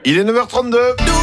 Il est 9h32.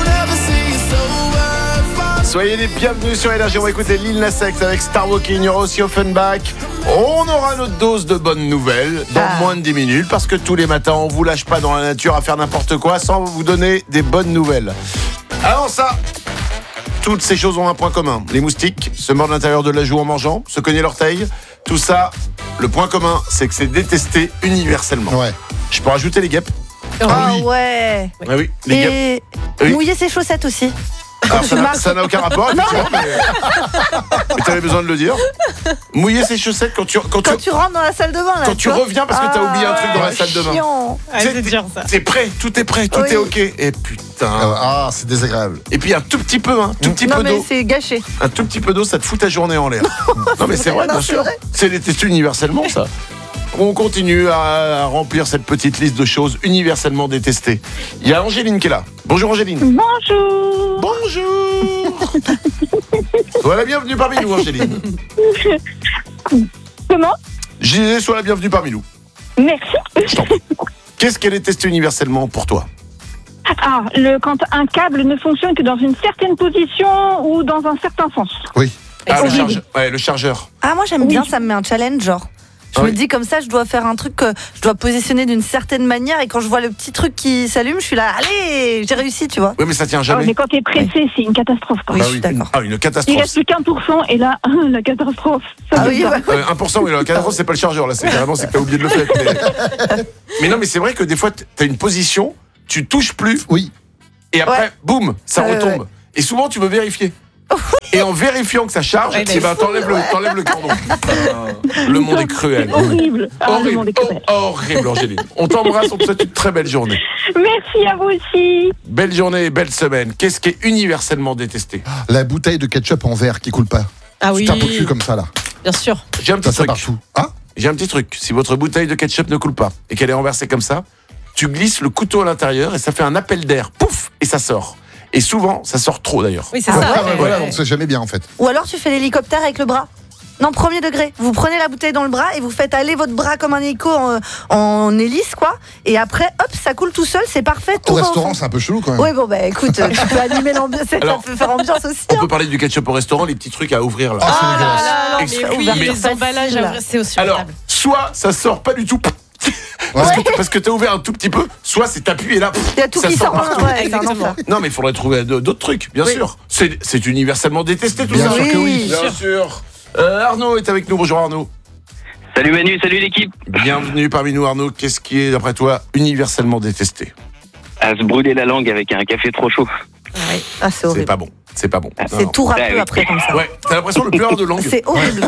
Soyez les bienvenus sur Énergie. On va écouter Lil Nas X avec Star Walking. Il y aura aussi Offenbach. On aura notre dose de bonnes nouvelles dans moins de 10 minutes parce que tous les matins, on vous lâche pas dans la nature à faire n'importe quoi sans vous donner des bonnes nouvelles. Alors ça, toutes ces choses ont un point commun. Les moustiques se mordent l'intérieur de la joue en mangeant, se cognent l'orteil. Tout ça, le point commun, c'est que c'est détesté universellement. Ouais. Je peux rajouter les guêpes. Ah ouais. Ah oui, les guêpes. Et Oui. mouiller ses chaussettes aussi. Alors, ça n'a aucun rapport, effectivement, mais t'avais besoin de le dire. Mouiller ses chaussettes quand tu rentres dans la salle de bain. Là, quand tu reviens parce que t'as oublié un truc dans la salle de bain. Chiant. C'est dur ça. C'est prêt, tout est prêt, tout est ok. Et putain. Ah, c'est désagréable. Et puis un tout petit peu, tout petit Non peu mais d'eau. c'est gâché. Un tout petit peu d'eau, ça te fout ta journée en l'air. Non mais c'est vrai, Non, bien c'est sûr. vrai. C'est détesté universellement ça. On continue à remplir cette petite liste de choses universellement détestées. Il y a Angéline qui est là. Bonjour Angéline. Bonjour. Bonjour. Sois la bienvenue parmi nous Angéline. Comment? Je disais sois la bienvenue parmi nous. Merci. Je t'en prie. Qu'est-ce qu'elle est testée universellement pour toi? Ah, quand un câble ne fonctionne que dans une certaine position ou dans un certain sens. Oui. Ah, Horrible. le chargeur. Ah moi j'aime bien, Oui. ça me met un challenge genre. Je Ah me oui. dis comme ça, je dois faire un truc que je dois positionner d'une certaine manière et quand je vois le petit truc qui s'allume, je suis là, allez, j'ai réussi, tu vois. Oui, mais ça tient Ah, jamais. mais quand t'es pressé, c'est une catastrophe. Quoi. Oui, Ah je suis d'accord. Une Il catastrophe. reste plus qu'1% et là, la catastrophe. Ça Ah fait oui, peur. ouais. 1%, oui, la catastrophe, c'est pas le chargeur, là, c'est carrément, c'est que t'as oublié de le faire. Mais non, mais c'est vrai que des fois, t'as une position, tu touches plus, Oui. et après, Ouais. boum, ça Ouais, retombe. Et souvent, tu veux vérifier. Et en vérifiant que ça charge, Ouais, mais eh ben, t'enlèves le cordon. Le monde est cruel. Horrible. Ah, le monde Horrible, est cruel. horrible, Angéline. On t'embrasse, on te souhaite une très belle journée. Merci à vous aussi. Belle journée et belle semaine. Qu'est-ce qui est universellement détesté? La bouteille de ketchup en verre qui coule pas. Ah oui, Tu tapes au cul comme ça, là. bien sûr. J'ai un petit Ça truc. partout. Ah, J'ai un petit truc. Si votre bouteille de ketchup ne coule pas et qu'elle est renversée comme ça, tu glisses le couteau à l'intérieur et ça fait un appel d'air. Pouf! Et ça sort. Et souvent, ça sort trop d'ailleurs. Oui, c'est ouais, ça. ouais, voilà, on sait jamais bien en fait. Ou alors tu fais l'hélicoptère avec le bras. Non, premier degré. Vous prenez la bouteille dans le bras et vous faites aller votre bras comme un hélico en hélice, quoi. Et après, hop, ça coule tout seul, c'est parfait. Tout Au va restaurant, fond. c'est un peu chelou quand même. Oui, bon, bah écoute, tu peux animer l'ambiance, ça Alors, peut faire ambiance aussi. On peut parler du ketchup au restaurant, les petits trucs à ouvrir là. Ah, c'est Ah dégueulasse. là là, Ex- mais oui, ouverture les emballages, facile. c'est aussi Alors, horrible. soit ça sort pas du tout. Parce que t'as ouvert un tout petit peu, soit c'est t'appuies et là, Il y a tout ça qui sort. partout. Ouais, c'est un Exactement. enfer. Non, mais il faudrait trouver d'autres trucs, bien sûr. C'est universellement détesté tout Bien ça. sûr que oui. Bien sûr. Arnaud est avec nous. Bonjour Arnaud. Salut Manu, salut l'équipe. Bienvenue parmi nous Arnaud. Qu'est-ce qui est d'après toi universellement détesté? À se brûler la langue avec un café trop chaud. Ouais. Ah, c'est C'est horrible. pas bon. C'est pas bon. Non, C'est non. tout Ouais, râpeux oui. après comme ça. Ouais, t'as l'impression de plus avoir de langue. C'est horrible.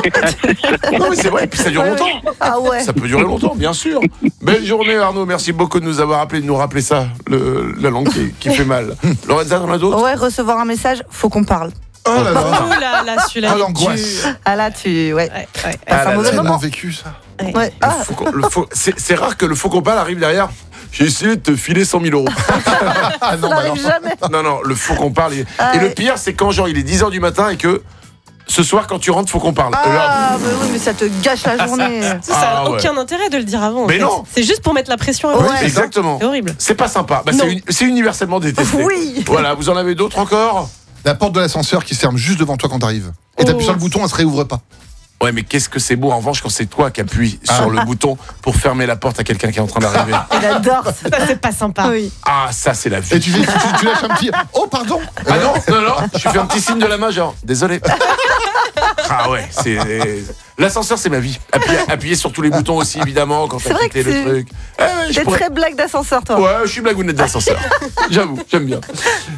Non mais c'est vrai, et puis ça dure longtemps. Ah ouais. Ça peut durer longtemps, bien sûr. Belle journée Arnaud, merci beaucoup de nous avoir appelé, de nous rappeler ça, la langue qui fait mal. Lorenza, t'en as d'autres? Ouais, recevoir un message, faut qu'on parle. Oh là là. Ouh là là, celui-là. Ah, il est l'angoisse. dur. Ah là, tu. Ouais. Ouais, ouais. Ah C'est un là mauvais là. moment. Tellement vécu ça. Ouais. Ah, C'est rare que le faux qu'on parle arrive derrière. J'ai essayé de te filer 100 000 euros. Ah ça non, bah non. n'arrive jamais. Non, le faux qu'on parle. Ah, et le ouais. pire, c'est quand genre il est 10h du matin et que ce soir, quand tu rentres, faut qu'on parle. Et là, Ah, mais oui, mais ça te gâche la journée. Ça n'a Ah, ouais. aucun intérêt de le dire avant. en Mais fait. non. C'est juste pour mettre la pression à Ouais. vous. exactement. C'est horrible. C'est pas sympa. Bah, Non. c'est universellement détesté. Oui. Voilà, vous en avez d'autres encore? La porte de l'ascenseur qui se ferme juste devant toi quand t'arrives. Et t'appuies sur le bouton, elle se réouvre pas. Ouais, mais qu'est-ce que c'est beau en revanche quand c'est toi qui appuies sur le bouton pour fermer la porte à quelqu'un qui est en train d'arriver. Il adore ça. Ça, c'est pas sympa. Oui. Ah, ça, c'est la vie. Et tu lâches un petit. Oh, pardon. Ah non, je fais un petit signe de la main, genre, désolé. Ah ouais, c'est. L'ascenseur, c'est ma vie. Appuyer sur tous les boutons aussi, évidemment, quand C'est t'as vrai quitté que le truc. Eh ouais, je T'es pourrais- très blague d'ascenseur, toi. Ouais, je suis blagounette d'ascenseur. J'avoue, j'aime bien.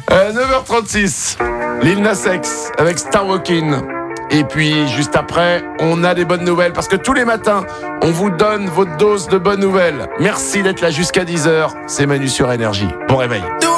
9h36, Lil Nas X avec Star Walking. Et puis, juste après, on a des bonnes nouvelles parce que tous les matins, on vous donne votre dose de bonnes nouvelles. Merci d'être là jusqu'à 10h. C'est Manu sur Énergie. Bon réveil.